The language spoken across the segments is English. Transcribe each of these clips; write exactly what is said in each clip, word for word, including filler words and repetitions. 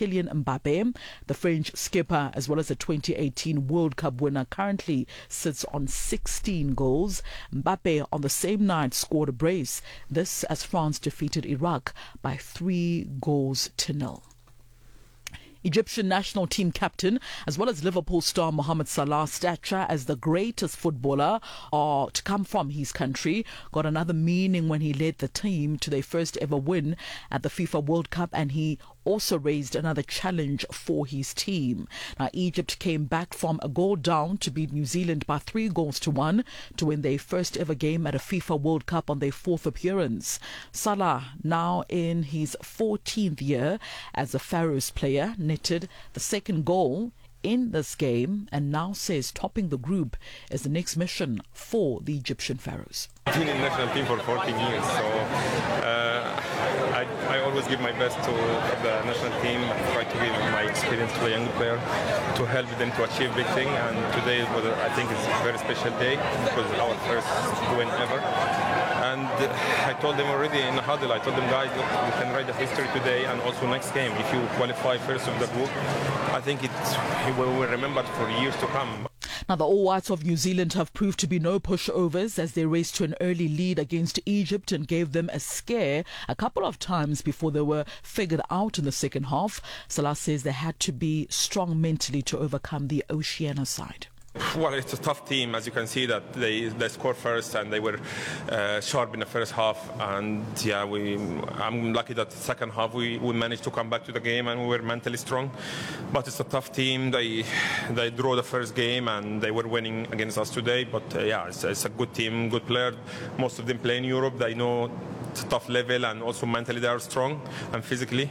Kylian Mbappe. The French skipper, as well as the twenty eighteen World Cup winner, currently sits on sixteen goals. Mbappe on the same night scored a brace. This as France defeated Iraq by three goals to nil. Egyptian national team captain, as well as Liverpool star Mohamed Salah's stature as the greatest footballer uh, to come from his country, got another meaning when he led the team to their first ever win at the FIFA World Cup, and he also raised another challenge for his team. Now, Egypt came back from a goal down to beat New Zealand by three goals to one to win their first ever game at a FIFA World Cup on their fourth appearance. Salah, now in his fourteenth year as a Pharaohs player, netted the second goal in this game and now says topping the group is the next mission for the Egyptian Pharaohs. I've been in the national team for fourteen years, so uh, I, I always give my best to the national team. I try to give my experience to a young player to help them to achieve big thing, and today was, I think it's a very special day because it's our first win ever. And I told them already in the huddle, I told them, guys, look, we can write the history today and also next game. If you qualify first of the group, I think it will be remembered for years to come. Now, the All Whites of New Zealand have proved to be no pushovers as they raced to an early lead against Egypt and gave them a scare a couple of times before they were figured out in the second half. Salah says they had to be strong mentally to overcome the Oceania side. Well, it's a tough team, as you can see that they they scored first and they were uh, sharp in the first half. And yeah, we I'm lucky that the second half we, we managed to come back to the game and we were mentally strong. But it's a tough team. They they drew the first game and they were winning against us today. But uh, yeah, it's, it's a good team, good player. Most of them play in Europe. They know it's a tough level and also mentally they are strong and physically.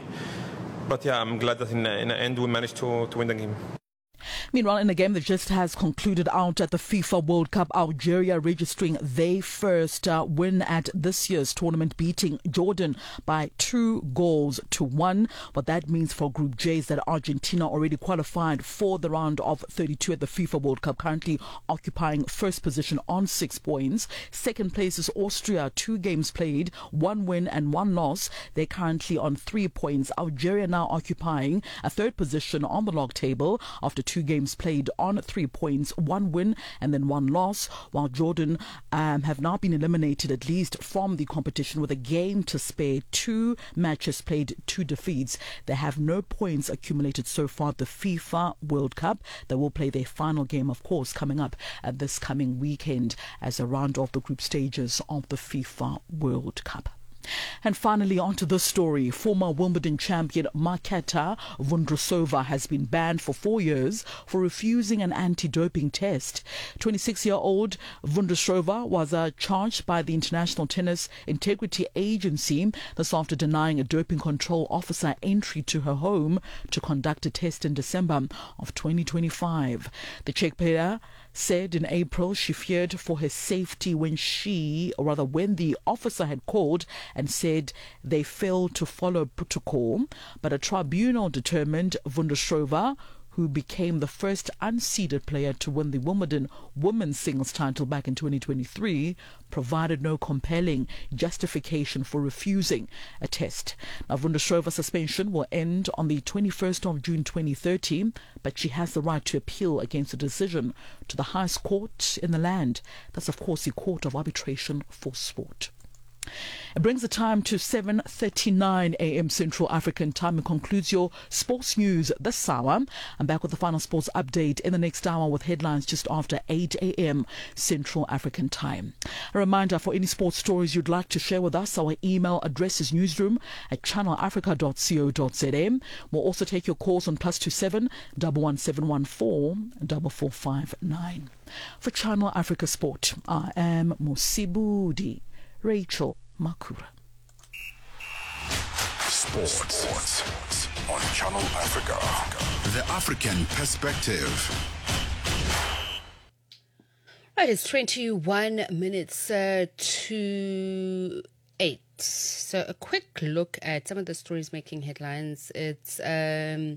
But yeah, I'm glad that in the, in the end we managed to, to win the game. Meanwhile, in a game that just has concluded out at the FIFA World Cup, Algeria registering their first uh, win at this year's tournament, beating Jordan by two goals to one. What that means for Group J is that Argentina already qualified for the round of thirty-two at the FIFA World Cup, currently occupying first position on six points. Second place is Austria, two games played, one win and one loss. They're currently on three points. Algeria now occupying a third position on the log table after two games played on three points, one win and then one loss, while Jordan um, have now been eliminated at least from the competition with a game to spare, two matches played, two defeats. They have no points accumulated so far at the FIFA World Cup. They will play their final game, of course, coming up at this coming weekend as a round of the group stages of the FIFA World Cup. And finally, on to this story. Former Wimbledon champion Marketa Vondrousova has been banned for four years for refusing an anti-doping test. twenty-six-year-old Vondrousova was uh, charged by the International Tennis Integrity Agency, this after denying a doping control officer entry to her home to conduct a test in December of twenty twenty-five. The Czech player said in April she feared for her safety when she, or rather when the officer had called and said they failed to follow protocol. But a tribunal determined Vondrousova, who became the first unseeded player to win the Wimbledon women's singles title back in twenty twenty-three, provided no compelling justification for refusing a test. Now, Vondrousova's suspension will end on the twenty-first of June twenty thirty, but she has the right to appeal against the decision to the highest court in the land. That's, of course, the Court of Arbitration for Sport. It brings the time to seven thirty-nine a.m. Central African time and concludes your sports news this hour. I'm back with the final sports update in the next hour with headlines just after eight a.m. Central African time. A reminder, for any sports stories you'd like to share with us, our email address is newsroom at channel africa dot co dot za. We'll also take your calls on plus two seven one one seven one four four four five nine. For Channel Africa Sport, I am Musibudi Rachel Makura. Sports. Sports on Channel Africa. The African perspective. Right, it's twenty-one minutes uh, to eight. So a quick look at some of the stories making headlines. It's um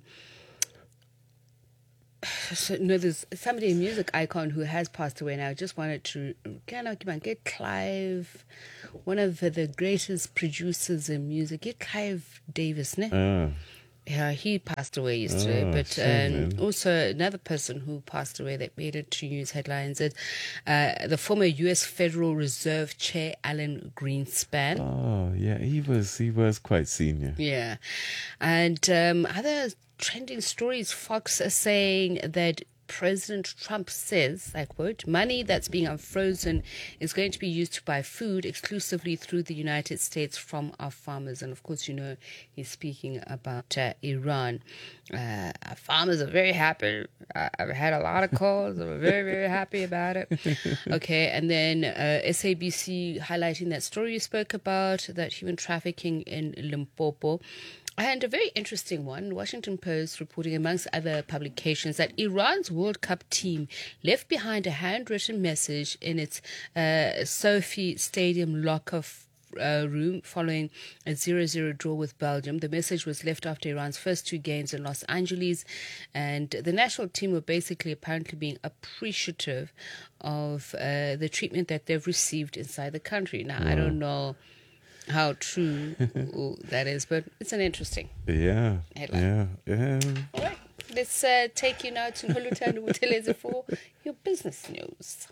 So, no, there's somebody, a music icon who has passed away now. I just wanted to kind of get Clive, one of the greatest producers in music, get Clive Davis, ne? Uh, Yeah, he passed away yesterday, Oh, but shame, um, also another person who passed away that made it to news headlines is uh, the former U S Federal Reserve Chair Alan Greenspan. Oh, yeah, he was he was quite senior. Yeah, and um, other trending stories, Fox are saying that President Trump says, I quote, money that's being unfrozen is going to be used to buy food exclusively through the United States from our farmers. And of course, you know, he's speaking about uh, Iran. Uh, our farmers are very happy. Uh, I've had a lot of calls. I'm very, very happy about it. Okay. And then uh, S A B C highlighting that story you spoke about, that human trafficking in Limpopo. And a very interesting one, Washington Post reporting, amongst other publications, that Iran's World Cup team left behind a handwritten message in its uh, Sophie Stadium locker f- uh, room following a zero zero draw with Belgium. The message was left after Iran's first two games in Los Angeles, and the national team were basically apparently being appreciative of uh, the treatment that they've received inside the country. Now, Wow. I don't know how true that is, but it's an interesting Yeah, headline. yeah, yeah. All right, let's uh, take you now to Nholutando Buthelezi for your business news.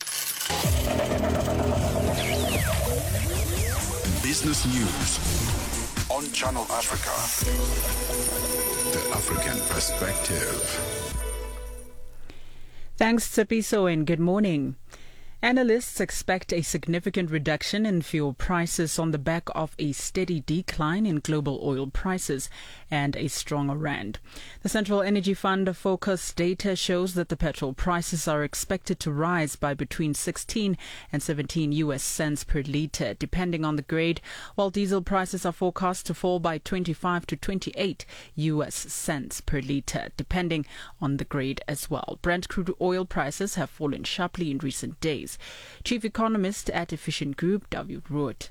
Business news on Channel Africa. The African Perspective. Thanks, Tsepiso, and good morning. Analysts expect a significant reduction in fuel prices on the back of a steady decline in global oil prices and a stronger rand. The Central Energy Fund Focus data shows that the petrol prices are expected to rise by between sixteen and seventeen U S cents per litre, depending on the grade, while diesel prices are forecast to fall by twenty-five to twenty-eight U S cents per litre, depending on the grade as well. Brent crude oil prices have fallen sharply in recent days. Chief Economist at Efficient Group, David Root.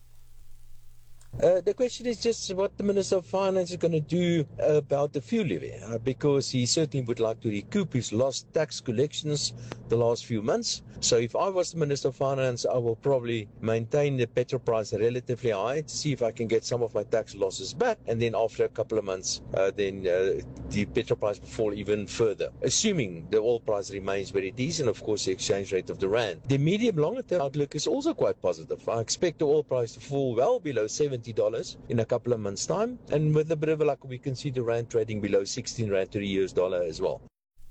Uh, the question is just what the Minister of Finance is going to do about the fuel levy, uh, because he certainly would like to recoup his lost tax collections the last few months. So if I was the Minister of Finance, I will probably maintain the petrol price relatively high to see if I can get some of my tax losses back. And then after a couple of months, uh, then uh, the petrol price will fall even further, assuming the oil price remains where it is and, of course, the exchange rate of the rand. The medium longer term outlook is also quite positive. I expect the oil price to fall well below seventy dollars in a couple of months' time. And with a bit of luck, we can see the rand trading below sixteen rand to the U S dollar as well.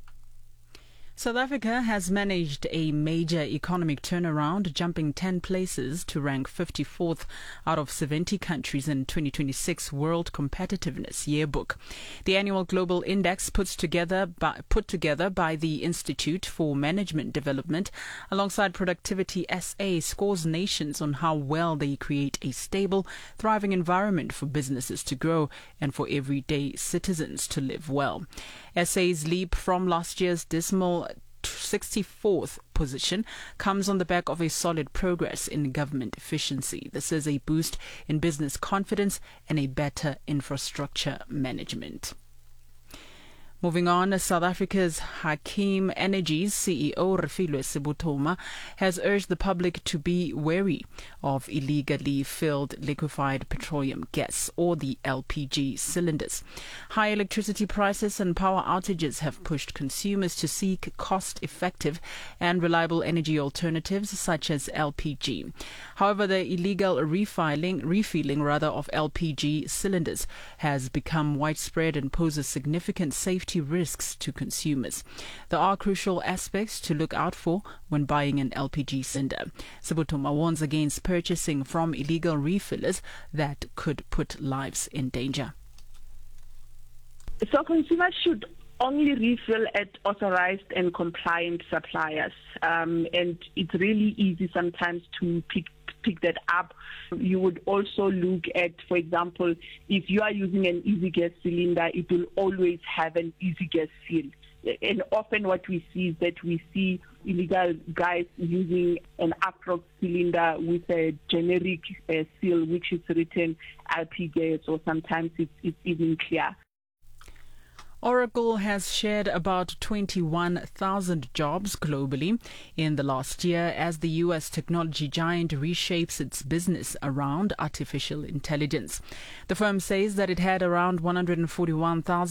South Africa has managed a major economic turnaround, jumping ten places to rank fifty-fourth out of seventy countries in twenty twenty-six World Competitiveness Yearbook. The annual global index puts together by, put together by the Institute for Management Development alongside Productivity S A scores nations on how well they create a stable, thriving environment for businesses to grow and for everyday citizens to live well. S A's leap from last year's dismal sixty-fourth position comes on the back of a solid progress in government efficiency. This is a boost in business confidence and a better infrastructure management. Moving on, South Africa's Hakeem Energy's C E O Refilwe Sibuthoma has urged the public to be wary of illegally filled liquefied petroleum gas, or the L P G cylinders. High electricity prices and power outages have pushed consumers to seek cost-effective and reliable energy alternatives such as L P G. However, the illegal refilling, refilling rather of L P G cylinders has become widespread and poses significant safety risks to consumers. There are crucial aspects to look out for when buying an L P G cylinder. Sibuthoma warns against purchasing from illegal refillers that could put lives in danger. So consumers should only refill at authorized and compliant suppliers. Um, and it's really easy sometimes to pick pick that up. You would also look at, for example, if you are using an easy gas cylinder, it will always have an easy gas seal. And often what we see is that we see illegal guys using an Aprox cylinder with a generic uh, seal, which is written L P gas, or sometimes it's, it's even clear. Oracle has shared about twenty-one thousand jobs globally in the last year as the U S technology giant reshapes its business around artificial intelligence. The firm says that it had around one hundred forty-one thousand